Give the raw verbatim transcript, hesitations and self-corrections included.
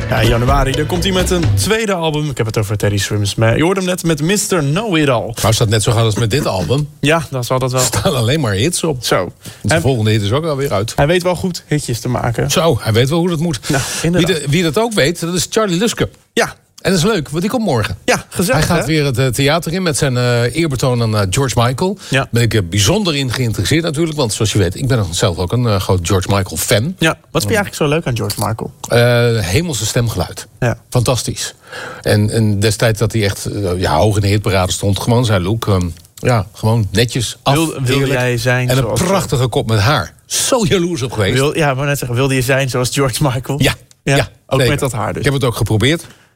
Ja, in januari, dan komt hij met een tweede album. Ik heb het over Teddy Swims. Maar je hoorde hem net met mister Know-It-All. Nou, staat net zo gaat als met dit album. Ja, dan zal dat wel. Er staan alleen maar hits op. Zo. De en volgende hit is ook alweer uit. Hij weet wel goed hitjes te maken. Zo, hij weet wel hoe dat moet. Nou, wie, de, wie dat ook weet, dat is Charlie Luske. Ja. En dat is leuk, want die komt morgen. Ja, gezellig. Hij gaat hè? weer het theater in met zijn uh, eerbetoon aan uh, George Michael. Ja. Daar ben ik uh, bijzonder in geïnteresseerd natuurlijk. Want zoals je weet, ik ben zelf ook een uh, groot George Michael fan. Ja. Wat vind je eigenlijk zo leuk aan George Michael? Uh, hemelse stemgeluid. Ja. Fantastisch. En, en destijds dat hij echt uh, ja, hoog in de hitparade stond. Gewoon zijn look. Um, ja, gewoon netjes af. Wil, wil jij zijn En een zoals... prachtige kop met haar. Zo jaloers op geweest. Wil, ja, maar net zeggen, wilde je zijn zoals George Michael? Ja. Ja, ja ook nee, met dat haar dus. Ik heb het ook geprobeerd.